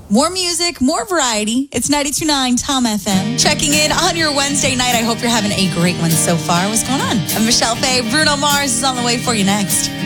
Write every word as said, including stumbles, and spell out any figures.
More music, more variety. It's ninety-two point nine Tom F M. Checking in on your Wednesday night. I hope you're having a great one so far. What's going on? I'm Michelle Faye. Bruno Mars is on the way for you next.